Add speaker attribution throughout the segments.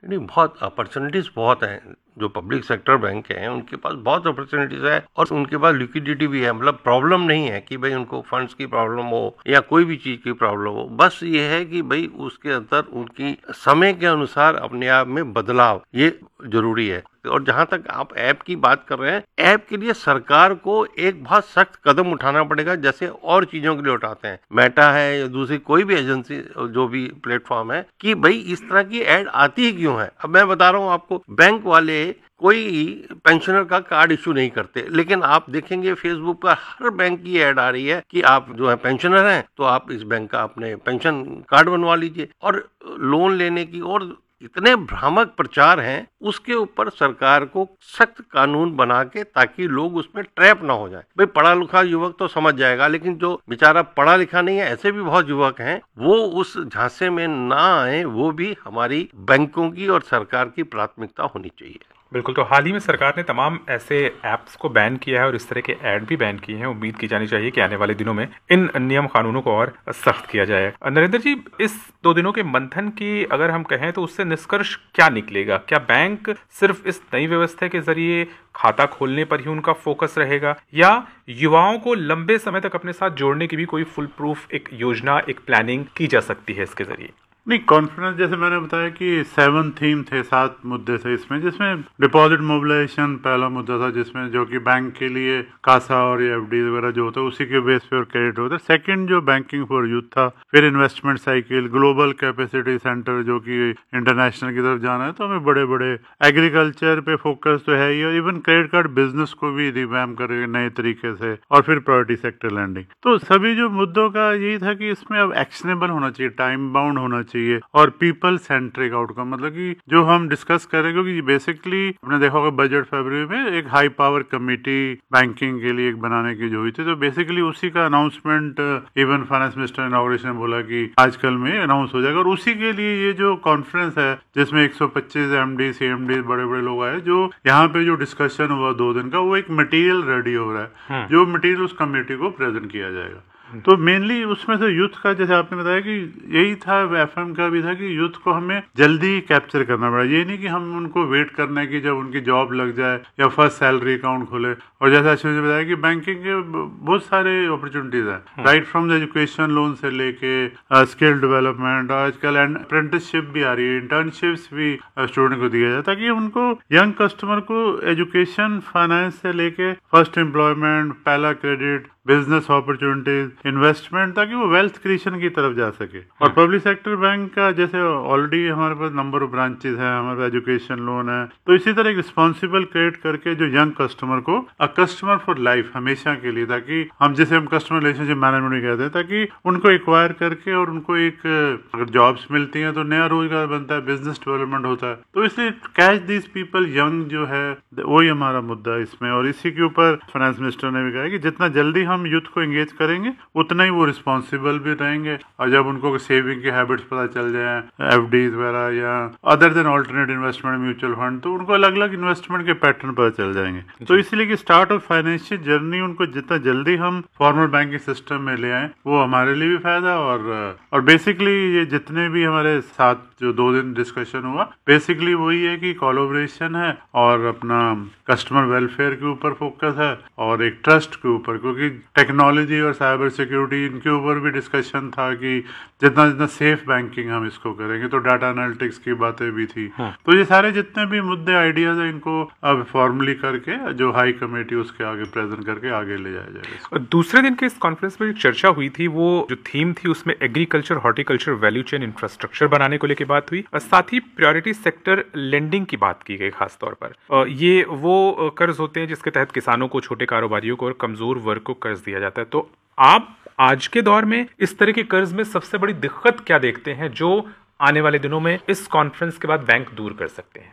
Speaker 1: नहीं, बहुत अपॉर्चुनिटीज बहुत हैं। जो पब्लिक सेक्टर बैंक हैं उनके पास बहुत अपॉर्चुनिटीज है और उनके पास लिक्विडिटी भी है। मतलब प्रॉब्लम नहीं है कि भाई उनको फंड्स की प्रॉब्लम हो या कोई भी चीज की प्रॉब्लम हो। बस ये है कि भाई उसके अंदर उनकी समय के अनुसार अपने आप में बदलाव ये जरूरी है। और जहां तक आप ऐप की बात कर रहे हैं, ऐप के लिए सरकार को एक बहुत सख्त कदम उठाना पड़ेगा, जैसे और चीजों के लिए उठाते हैं, मेटा है या दूसरी कोई भी एजेंसी जो भी प्लेटफॉर्म है, कि भाई इस तरह की ऐड आती ही क्यों है। अब मैं बता रहा हूं आपको, बैंक वाले कोई पेंशनर का कार्ड इशू नहीं करते, लेकिन आप देखेंगे फेसबुक पर हर बैंक की ऐड आ रही है कि आप जो है पेंशनर हैं तो आप इस बैंक का अपने पेंशन कार्ड बनवा लीजिए। और लोन लेने की और इतने भ्रामक प्रचार हैं, उसके ऊपर सरकार को सख्त कानून बना के, ताकि लोग उसमें ट्रैप ना हो जाए। भाई पढ़ा लिखा युवक तो समझ जाएगा, लेकिन जो बेचारा पढ़ा लिखा नहीं है, ऐसे भी बहुत युवक हैं, वो उस झांसे में ना आए। वो भी हमारी बैंकों की और सरकार की प्राथमिकता होनी चाहिए।
Speaker 2: बिल्कुल। तो हाल ही में सरकार ने तमाम ऐसे ऐप्स को बैन किया है और इस तरह के ऐड भी बैन किए हैं। उम्मीद की जानी चाहिए कि आने वाले दिनों में इन नियम कानूनों को और सख्त किया जाए। नरेंद्र जी, इस 2 दिनों के मंथन की अगर हम कहें तो उससे निष्कर्ष क्या निकलेगा? क्या बैंक सिर्फ इस नई व्यवस्था के जरिए खाता खोलने पर ही उनका फोकस रहेगा, या युवाओं को लंबे समय तक अपने साथ जोड़ने की भी कोई फुल प्रूफ एक योजना, एक प्लानिंग की जा सकती है इसके जरिए?
Speaker 3: नहीं, कॉन्फ्रेंस जैसे मैंने बताया कि 7 थीम थे, 7 मुद्दे थे इसमें, जिसमें डिपॉजिट मोबिलाइजेशन पहला मुद्दा था, जिसमें जो कि बैंक के लिए कासा और एफडी वगैरह जो होता है उसी के बेस पे और क्रेडिट होता है। सेकंड जो बैंकिंग फॉर यूथ था, फिर investment cycle, global capacity centre जो कि इंटरनेशनल की तरफ जाना है, तो हमें बड़े बड़े एग्रीकल्चर पे फोकस तो है ही, और इवन क्रेडिट कार्ड बिजनेस को भी रिवैम्प करेंगे नए तरीके से, और फिर प्रायोरिटी सेक्टर लैंडिंग। तो सभी जो मुद्दों का यही था कि इसमें अब एक्शनेबल होना चाहिए, टाइम बाउंड होना चाहिए और पीपल सेंट्रिक आउटकम। मतलब कि जो हम डिस्कस करें, क्योंकि बेसिकली आपने देखा होगा बजट फरवरी में एक हाई पावर कमेटी बैंकिंग के लिए एक बनाने की जो हुई थी, तो बेसिकली उसी का announcement even finance minister inauguration ने बोला कि आजकल में अनाउंस हो जाएगा। और उसी के लिए ये जो कॉन्फ्रेंस है, जिसमें 125 एमडी सीएमडी बड़े बड़े लोग आए, जो यहाँ पे जो डिस्कशन हुआ 2 दिन का, वो एक मटेरियल रेडी हो रहा है, जो मटेरियल उस कमेटी को प्रेजेंट किया जाएगा। तो मेनली उसमें से यूथ का, जैसे आपने बताया कि यही था, एफएम का भी था कि यूथ को हमें जल्दी कैप्चर करना पड़ा। ये नहीं कि हम उनको वेट करना है कि जब उनकी जॉब लग जाए या फर्स्ट सैलरी अकाउंट खोले। और जैसे अश्विन जी बताया कि बैंकिंग के बहुत सारे अपॉर्चुनिटीज हैं, right from the education loan से लेके स्किल डेवलपमेंट, आजकल अप्रेंटिसशिप भी आ रही है, इंटर्नशिप्स भी स्टूडेंट को दिया जाए, ताकि उनको यंग कस्टमर को एजुकेशन फाइनेंस से लेके फर्स्ट एम्प्लॉयमेंट, पहला क्रेडिट, बिजनेस अपॉर्चुनिटीज, इन्वेस्टमेंट, ताकि वो वेल्थ क्रिएशन की तरफ जा सके। और पब्लिक सेक्टर बैंक का जैसे ऑलरेडी हमारे पास नंबर ऑफ ब्रांचेस हैं, हमारे पास एजुकेशन लोन है, तो इसी तरह एक रिस्पॉन्सिबल क्रिएट करके जो यंग कस्टमर को अ कस्टमर फॉर लाइफ, हमेशा के लिए, ताकि हम जिसे हम कस्टमर रिलेशनशिप मैनेजमेंट कहते हैं, ताकि उनको एक्वायर करके और उनको एक अगर जॉब्स मिलती हैं तो नया रोजगार बनता है, बिजनेस डेवलपमेंट होता है। तो इसलिए कैच दिस पीपल यंग जो है, वही हमारा मुद्दा है इसमें। और इसी के ऊपर फाइनेंस मिनिस्टर ने भी कहा कि जितना जल्दी हम यूथ को एंगेज करेंगे, उतना ही वो रिस्पॉन्सिबल भी रहेंगे। और जब उनको सेविंग के हैबिट्स पता चल जाए, एफडीज वगैरह या other than alternate investment, mutual fund, तो उनको अलग अलग इन्वेस्टमेंट के पैटर्न पता चल जाएंगे। तो इसलिए कि स्टार्ट ऑफ फाइनेंशियल जर्नी उनको जितना जल्दी हम फॉर्मल बैंकिंग सिस्टम में ले आए, वो हमारे लिए भी फायदा। और बेसिकली ये जितने भी हमारे साथ जो 2 दिन डिस्कशन हुआ, बेसिकली वही है कि कोलैबोरेशन है और अपना कस्टमर वेलफेयर के ऊपर फोकस है और एक ट्रस्ट के ऊपर, क्योंकि टेक्नोलॉजी और साइबर सिक्योरिटी इनके ऊपर भी डिस्कशन था कि जितना जितना सेफ बैंकिंग हम इसको करेंगे, तो डाटा एनालिटिक्स की बातें भी थी। तो ये सारे जितने भी मुद्दे, आइडियाज है, इनको अब फॉर्मली करके जो हाई कमेटी उसके आगे प्रेजेंट करके आगे ले जाया जाएगा।
Speaker 2: दूसरे दिन के इस कॉन्फ्रेंस में चर्चा हुई थी, वो जो थीम थी उसमें agriculture, horticulture, value chain infrastructure बनाने को लेकर बात हुई, और साथ ही प्रायोरिटी सेक्टर लेंडिंग की बात की गई खास तौर पर। ये वो कर्ज होते हैं जिसके तहत किसानों को, छोटे कारोबारियों को और कमजोर वर्ग को कर्ज दिया जाता है। तो आप आज के दौर में इस तरह के कर्ज में सबसे बड़ी दिक्कत क्या देखते हैं, जो आने वाले दिनों में इस कॉन्फ्रेंस के बाद बैंक दूर कर सकते हैं?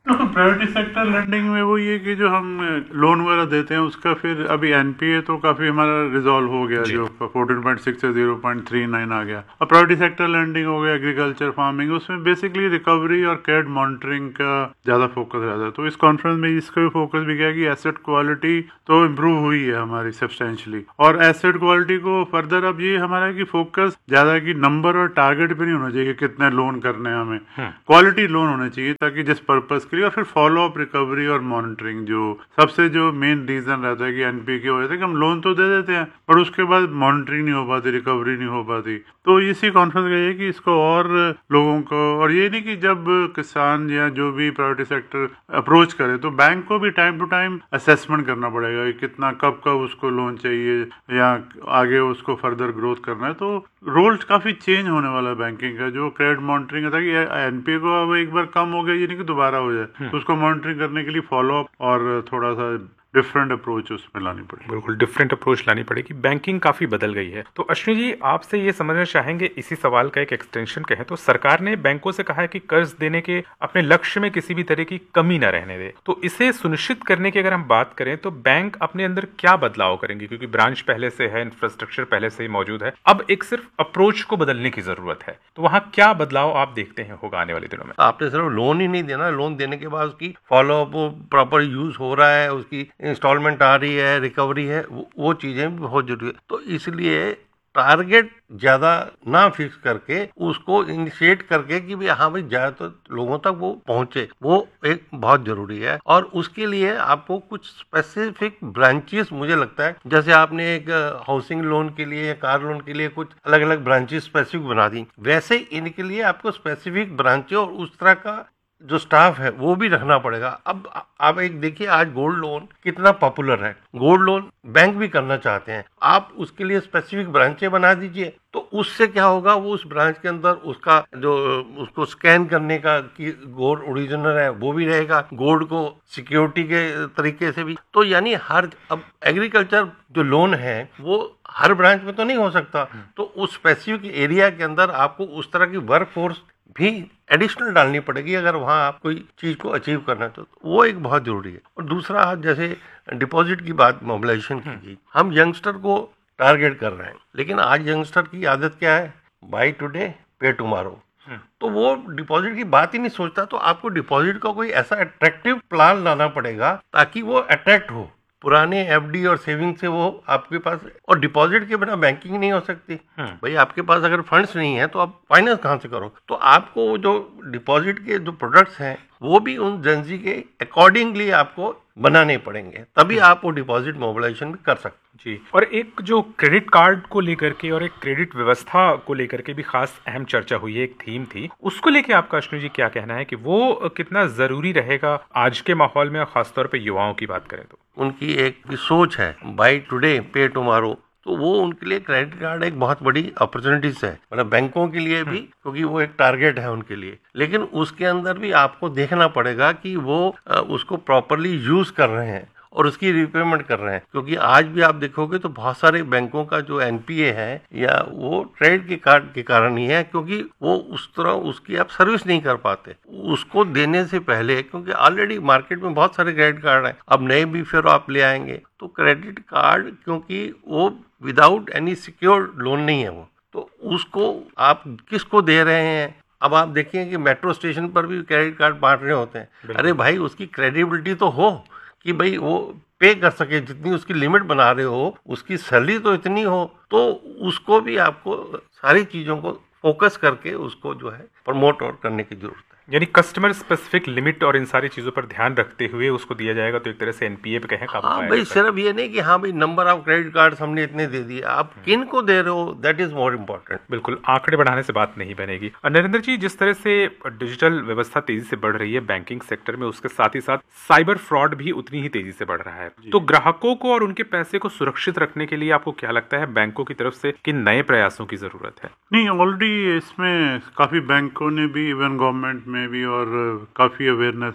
Speaker 3: प्राइवेट सेक्टर लेंडिंग में वो ये कि जो हम लोन वगैरह देते हैं उसका फिर अभी एनपीए तो काफी हमारा रिजॉल्व हो गया, जो 14.6 से 0.39 आ गया। अब प्राइवेट सेक्टर लेंडिंग हो गया, एग्रीकल्चर फार्मिंग, उसमें बेसिकली रिकवरी और क्रेडिट मॉनिटरिंग का ज्यादा फोकस रहता है। तो इस कॉन्फ्रेंस में इसका भी फोकस भी किया कि एसेट क्वालिटी तो इम्प्रूव हुई है हमारी सब्सटेंशियली, और एसेट क्वालिटी को फर्दर अब ये हमारा कि फोकस ज्यादा कि नंबर और टारगेट पे नहीं होना चाहिए कि कितने लोन करने हैं हमें, क्वालिटी लोन होने चाहिए ताकि जिस पर्पस के लिए, और फिर फॉलो अप, रिकवरी और मॉनिटरिंग जो सबसे जो मेन रीजन रहता है कि एनपीए के वजह से कि हम लोन तो दे देते हैं पर उसके बाद मॉनिटरिंग नहीं हो पाती, रिकवरी नहीं हो पाती। तो इसी कॉन्फ्रेंस का ये कि इसको और लोगों को, और ये नहीं कि जब किसान या जो भी प्राइवेट सेक्टर अप्रोच करे तो बैंक को भी टाइम टू टाइम असेसमेंट करना पड़ेगा कि कितना कब कब उसको लोन चाहिए या आगे उसको फर्दर ग्रोथ करना है। तो रोल काफी चेंज होने वाला है बैंकिंग का। जो क्रेडिट मॉनिटरिंग था कि एनपीए को अब एक बार कम हो गया, ये नहीं कि दोबारा हो जाए, तो उसको मॉनिटरिंग करने के लिए फॉलो अप और थोड़ा सा डिफरेंट अप्रोच उसमें लानी पड़ेगी।
Speaker 2: बिल्कुल डिफरेंट अप्रोच लानी पड़ेगी। बैंकिंग काफी बदल गई है। तो अश्विनी जी, आपसे ये समझना चाहेंगे, इसी सवाल का एक एक्सटेंशन कहें तो सरकार ने बैंकों से कहा है कि कर्ज देने के अपने लक्ष्य में किसी भी तरह की कमी न रहने दे। तो इसे सुनिश्चित करने की अगर हम बात करें तो बैंक अपने अंदर क्या बदलाव करेंगे? क्योंकि ब्रांच पहले से है, इंफ्रास्ट्रक्चर पहले से ही मौजूद है, अब एक सिर्फ अप्रोच को बदलने की जरूरत है। तो वहाँ क्या बदलाव आप देखते हैं होगा आने वाले दिनों में?
Speaker 1: आपने सिर्फ लोन ही नहीं देना, लोन देने के बाद उसकी फॉलो अप प्रॉपर यूज हो रहा है, उसकी इंस्टॉलमेंट आ रही है, रिकवरी है, वो चीजें भी बहुत जरूरी है। तो इसलिए टारगेट ज्यादा ना फिक्स करके उसको इनिशिएट करके कि भाई हाँ भाई ज्यादा तो लोगों तक वो पहुंचे, वो एक बहुत जरूरी है। और उसके लिए आपको कुछ स्पेसिफिक ब्रांचेस, मुझे लगता है जैसे आपने एक हाउसिंग लोन के लिए या कार लोन के लिए कुछ अलग अलग ब्रांचेस स्पेसिफिक बना दी, वैसे इनके लिए आपको स्पेसिफिक ब्रांचें और उस तरह का जो स्टाफ है वो भी रखना पड़ेगा। अब आप एक देखिए, आज गोल्ड लोन कितना पॉपुलर है, गोल्ड लोन बैंक भी करना चाहते हैं, आप उसके लिए स्पेसिफिक ब्रांचें बना दीजिए। तो उससे क्या होगा, वो उस ब्रांच के अंदर उसका जो उसको स्कैन करने का कि गोल्ड ओरिजिनल है वो भी रहेगा, गोल्ड को सिक्योरिटी के तरीके से भी। तो यानी हर, अब एग्रीकल्चर जो लोन है वो हर ब्रांच में तो नहीं हो सकता, तो उस स्पेसिफिक एरिया के अंदर आपको उस तरह की वर्क फोर्स भी एडिशनल डालनी पड़ेगी अगर वहां आप कोई चीज को अचीव करना है। तो वो एक बहुत जरूरी है। और दूसरा, जैसे डिपॉजिट की बात मोबिलाइजेशन की गई, हम यंगस्टर को टारगेट कर रहे हैं, लेकिन आज यंगस्टर की आदत क्या है, बाय टुडे पे टुमारो। तो वो डिपॉजिट की बात ही नहीं सोचता। तो आपको डिपॉजिट का कोई ऐसा अट्रैक्टिव प्लान लाना पड़ेगा ताकि वो अट्रैक्ट हो। पुराने एफडी और सेविंग से वो आपके पास, और डिपॉजिट के बिना बैंकिंग नहीं हो सकती। भाई आपके पास अगर फंड्स नहीं है तो आप फाइनेंस कहां से करो? तो आपको जो डिपॉजिट के जो प्रोडक्ट्स हैं वो भी उन जनजी के अकॉर्डिंगली आपको बनाने पड़ेंगे, तभी आप वो डिपॉजिट मोबिलाइजेशन भी कर सकते
Speaker 2: जी। और एक जो क्रेडिट कार्ड को लेकर के और एक क्रेडिट व्यवस्था को लेकर के भी खास अहम चर्चा हुई है, एक थीम थी, उसको लेके आपका अश्विनी जी क्या कहना है कि वो कितना जरूरी रहेगा आज के माहौल में, और खासतौर पे युवाओं की बात करें तो?
Speaker 1: उनकी एक सोच है बाय टुडे पे टुमारो, तो वो उनके लिए क्रेडिट कार्ड एक बहुत बड़ी अपॉर्चुनिटीज है, मतलब बैंकों के लिए भी, क्योंकि वो एक टारगेट है उनके लिए। लेकिन उसके अंदर भी आपको देखना पड़ेगा कि वो उसको प्रॉपरली यूज कर रहे हैं और उसकी रिपेमेंट कर रहे हैं। क्योंकि आज भी आप देखोगे तो बहुत सारे बैंकों का जो एनपीए है या वो क्रेडिट के कार्ड के कारण ही है, क्योंकि वो उस तरह उसकी आप सर्विस नहीं कर पाते उसको देने से पहले, क्योंकि ऑलरेडी मार्केट में बहुत सारे क्रेडिट कार्ड हैं, अब नए भी फिर आप ले आएंगे। तो क्रेडिट कार्ड, क्योंकि वो विदाउट एनी सिक्योर लोन नहीं है, वो तो उसको आप किसको दे रहे हैं? अब आप देखिए कि मेट्रो स्टेशन पर भी क्रेडिट कार्ड बांट रहे होते हैं। अरे भाई, उसकी क्रेडिबिलिटी तो हो कि भाई वो पे कर सके, जितनी उसकी लिमिट बना रहे हो, उसकी सैलरी तो इतनी हो। तो उसको भी आपको सारी चीजों को फोकस करके उसको जो है प्रमोट और करने की जरूरत है।
Speaker 2: यानी कस्टमर स्पेसिफिक लिमिट और इन सारी चीजों पर ध्यान रखते हुए उसको दिया जाएगा, तो एक तरह से एनपीए पे कहें काबू पाएगा।
Speaker 1: भाई सिर्फ ये नहीं कि हाँ भाई नंबर ऑफ क्रेडिट कार्ड हमने इतने दे दिए, आप किन को दे रहे हो, दैट इज मोर इम्पोर्टेंट।
Speaker 2: बिल्कुल, आंकड़े बढ़ाने से बात नहीं बनेगी। नरेंद्र जी, जिस तरह से डिजिटल व्यवस्था तेजी से बढ़ रही है बैंकिंग सेक्टर में, उसके साथ ही साथ साइबर फ्रॉड भी उतनी ही तेजी से बढ़ रहा है। तो ग्राहकों को और उनके पैसे को सुरक्षित रखने के लिए आपको क्या लगता है बैंकों की तरफ से किन नए प्रयासों की जरूरत है?
Speaker 3: नहीं, ऑलरेडी इसमें काफी बैंकों ने भी, इवन गवर्नमेंट में भी और काफी अवेयरनेस है।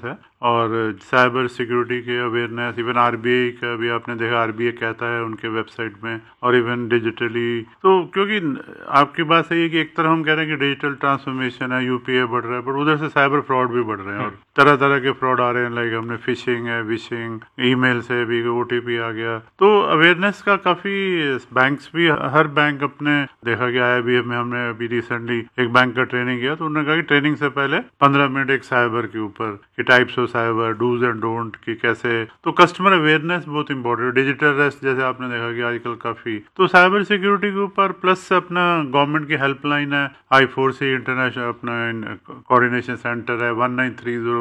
Speaker 3: और साइबर सिक्योरिटी के अवेयरनेस, इवन आरबीआई का भी आपने देखा, आरबीआई कहता है उनके वेबसाइट में, और इवन डिजिटली। तो क्योंकि आपकी बात सही है कि एक तरह हम कह रहे हैं कि डिजिटल ट्रांसफॉर्मेशन है, यूपीआई बढ़ रहा है, बट उधर से साइबर फ्रॉड भी बढ़ रहे हैं और तरह तरह के फ्रॉड आ रहे हैं। लाइक हमने फिशिंग है, विशिंग, ईमेल से भी ओटीपी आ गया। तो अवेयरनेस का काफी बैंक्स भी, हर बैंक अपने देखा गया है। अभी हमने अभी रिसेंटली एक बैंक का ट्रेनिंग किया, तो उन्होंने कहा कि ट्रेनिंग से पहले 15 मिनट एक साइबर के ऊपर कि types of cyber, dos and don't की कैसे। तो कस्टमर अवेयरनेस बहुत इंपॉर्टेंट है। डिजिटल रेस्ट जैसे आपने देखा कि आजकल काफी, तो साइबर सिक्योरिटी के ऊपर प्लस अपना गवर्नमेंट की हेल्पलाइन है, I4C इंटरनेशनल अपना कोऑर्डिनेशन सेंटर है, 1930